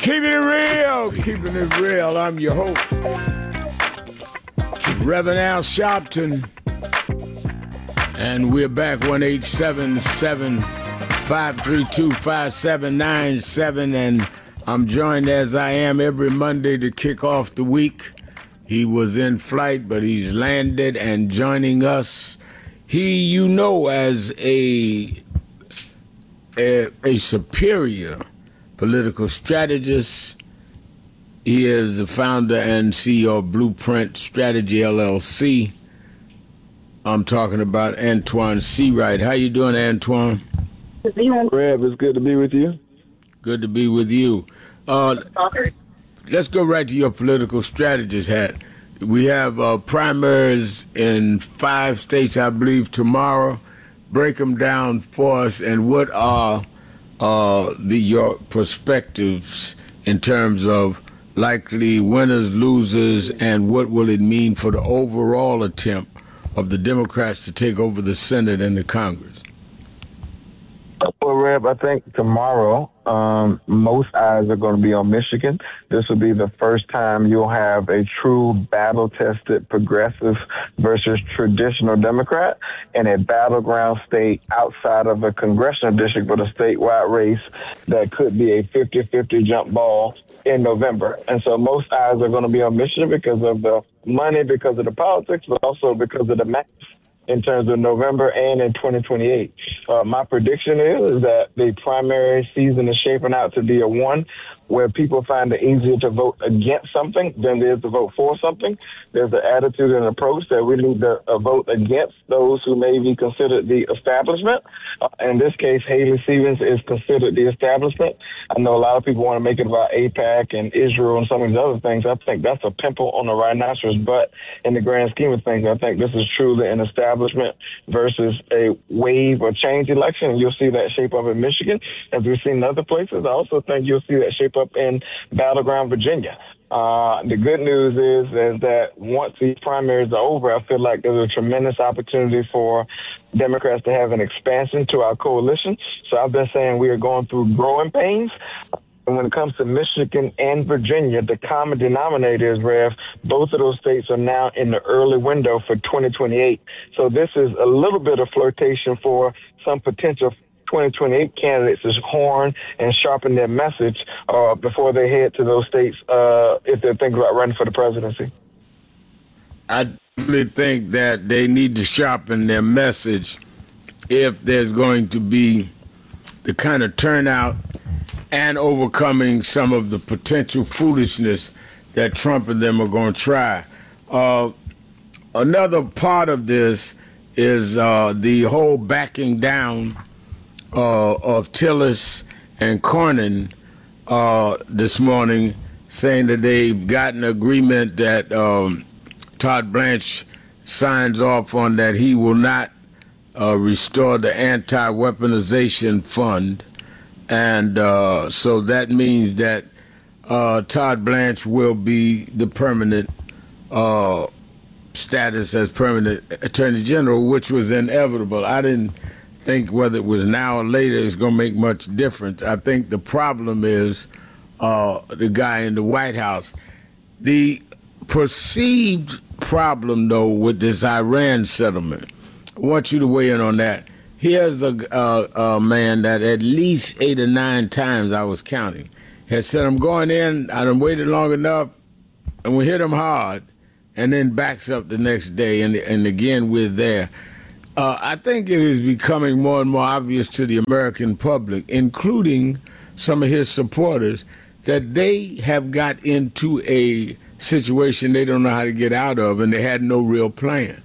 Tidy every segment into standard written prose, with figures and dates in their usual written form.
Keeping it real. I'm your host, Reverend Al Sharpton, and we're back 1-877-532-5797, and I'm joined as I am every Monday to kick off the week. He was in flight, but he's landed and joining us. He, as a superior political strategist. He is the founder and CEO of Blueprint Strategy LLC. I'm talking about Antoine Seawright. How you doing, Antoine? Rev, it's good to be with you. Good to be with you. Let's go right to your political strategist hat. We have primaries in 5 states, I believe, tomorrow. Break them down for us, and what are your perspectives in terms of likely winners, losers, and what will it mean for the overall attempt of the Democrats to take over the Senate and the Congress? Well, Reb, I think tomorrow most eyes are going to be on Michigan. This will be the first time you'll have a true battle-tested progressive versus traditional Democrat in a battleground state outside of a congressional district, but a statewide race that could be a 50-50 jump ball in November. And so most eyes are going to be on Michigan because of the money, because of the politics, but also because of the math in terms of November and in 2028. My prediction is that the primary season is shaping out to be a one where people find it easier to vote against something than it is to vote for something. There's an attitude and approach that we need to vote against those who may be considered the establishment. In this case, Haley Stevens is considered the establishment. I know a lot of people want to make it about AIPAC and Israel and some of these other things. I think that's a pimple on the rhinoceros, but in the grand scheme of things, I think this is truly an establishment versus a wave or change election. You'll see that shape up in Michigan, as we've seen in other places. I also think you'll see that shape up in battleground Virginia. The good news is that once these primaries are over, I feel like there's a tremendous opportunity for Democrats to have an expansion to our coalition. So I've been saying we are going through growing pains. And when it comes to Michigan and Virginia, the common denominator is, Rev, both of those states are now in the early window for 2028. So this is a little bit of flirtation for some potential 2028 candidates to horn and sharpen their message before they head to those states if they're thinking about running for the presidency. I really think that they need to sharpen their message if there's going to be the kind of turnout and overcoming some of the potential foolishness that Trump and them are going to try. Another part of this is the whole backing down of Tillis and Cornyn this morning, saying that they've gotten agreement that Todd Blanche signs off on, that he will not restore the anti-weaponization fund. And so that means that Todd Blanche will be the permanent status as permanent attorney general, which was inevitable. I didn't think whether it was now or later it's going to make much difference. I think the problem is the guy in the White House. The perceived problem, though, with this Iran settlement, I want you to weigh in on that. Here's a man that at least 8 or 9 times, I was counting, had said, I'm going in, I done waited long enough, and we hit him hard, and then backs up the next day, and again, we're there. I think it is becoming more and more obvious to the American public, including some of his supporters, that they have got into a situation they don't know how to get out of, and they had no real plan.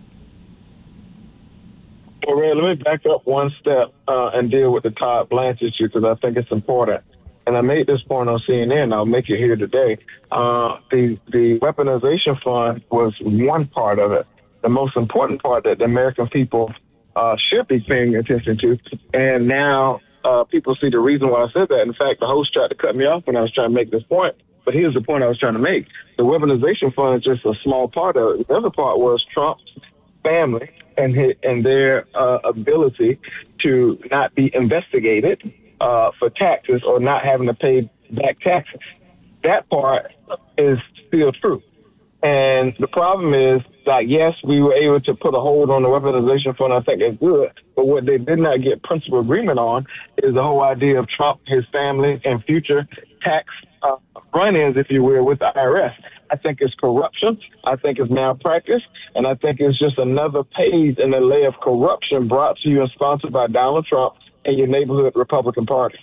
Well, Ray, let me back up one step and deal with the Todd Blanche issue, because I think it's important. And I made this point on CNN. I'll make it here today. The weaponization fund was one part of it. The most important part that the American people should be paying attention to. And now people see the reason why I said that. In fact, the host tried to cut me off when I was trying to make this point. But here's the point I was trying to make. The weaponization fund is just a small part of it. The other part was Trump's family and their ability to not be investigated for taxes or not having to pay back taxes. That part is still true. And the problem is, like, yes, we were able to put a hold on the weaponization fund. I think that's good. But what they did not get principal agreement on is the whole idea of Trump, his family, and future tax run-ins, if you will, with the IRS. I think it's corruption. I think it's malpractice. And I think it's just another page in the layer of corruption brought to you and sponsored by Donald Trump and your neighborhood Republican Party.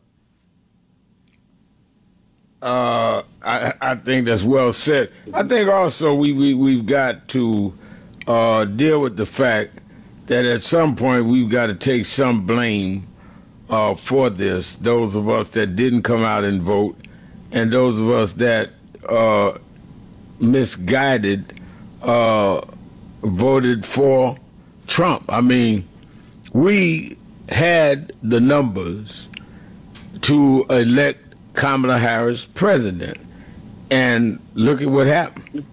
I think that's well said. I think also we've got to deal with the fact that at some point we've got to take some blame for this. Those of us that didn't come out and vote, and those of us that misguided voted for Trump. I mean, we had the numbers to elect Kamala Harris president, and look at what happened.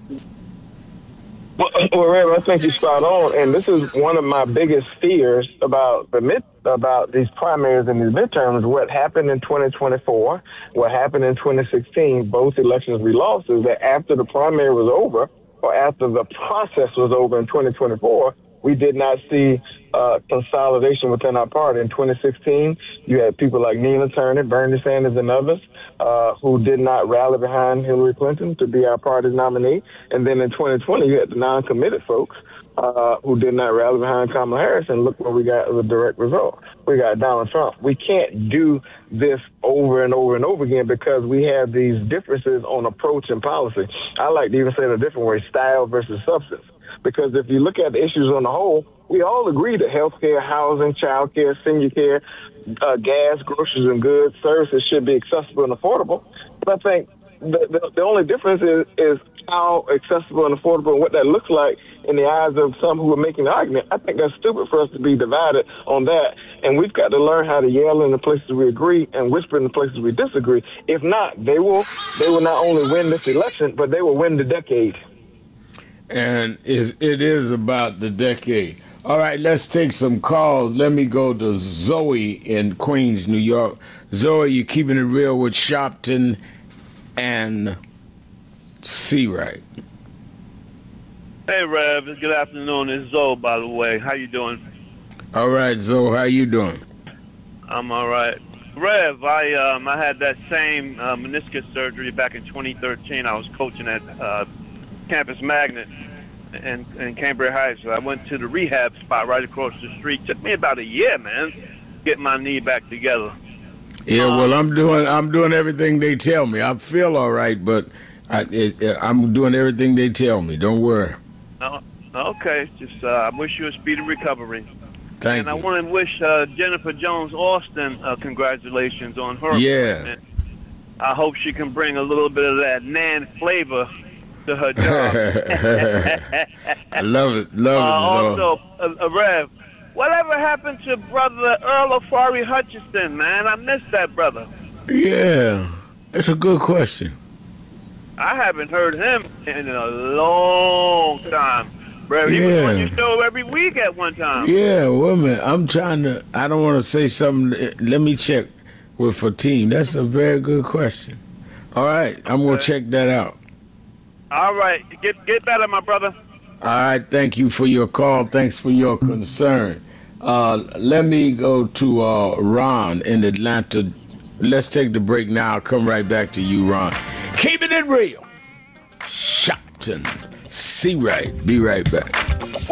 Well, Rev, I think you're spot on, and this is one of my biggest fears about these primaries and these midterms. What happened in 2024, what happened in 2016, both elections we lost, is that after the primary was over, or after the process was over in 2024, we did not see consolidation within our party. In 2016, you had people like Nina Turner, Bernie Sanders, and others who did not rally behind Hillary Clinton to be our party's nominee. And then in 2020, you had the non-committed folks who did not rally behind Kamala Harris, and look what we got as a direct result. We got Donald Trump. We can't do this over and over and over again because we have these differences on approach and policy. I like to even say it a different way, style versus substance. Because if you look at the issues on the whole, we all agree that healthcare, housing, child care, senior care, gas, groceries, and goods, services should be accessible and affordable. But I think the only difference is how accessible and affordable and what that looks like in the eyes of some who are making the argument. I think that's stupid for us to be divided on that. And we've got to learn how to yell in the places we agree and whisper in the places we disagree. If not, they will not only win this election, but they will win the decade. And it is about the decade. All right, let's take some calls. Let me go to Zoe in Queens, New York. Zoe, you're keeping it real with Sharpton and Seawright. Hey, Rev. Good afternoon. It's Zoe, by the way. How you doing? All right, Zoe, how you doing? I'm all right. Rev, I had that same meniscus surgery back in 2013. I was coaching at Campus Magnet in Cambria Heights. I went to the rehab spot right across the street. Took me about a year, man, get my knee back together. Yeah, well, I'm doing everything they tell me. I feel all right, but I'm doing everything they tell me. Don't worry. Okay, just I wish you a speedy recovery. Thank you. And I want to wish Jennifer Jones Austin congratulations on her appointment. I hope she can bring a little bit of that Nan flavor to her job. I love it. Also, Rev, whatever happened to brother Earl Afari Hutchinson, man? I miss that brother. Yeah, that's a good question. I haven't heard him in a long time. Rev, he was on your show every week at one time. Yeah, wait a minute. I don't want to say something. Let me check with Fatim. That's a very good question. All right, I'm going to check that out. All right. Get better, my brother. All right. Thank you for your call. Thanks for your concern. Let me go to Ron in Atlanta. Let's take the break now. I'll come right back to you, Ron. Keeping it real. Shopton. Seawright. Be right back.